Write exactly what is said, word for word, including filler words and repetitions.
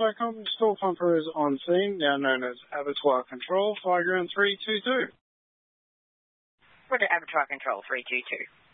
SOCOM, store pumper is on scene, now known as Abattoir Control, fire ground three two two. Roger, Abattoir Control three two two.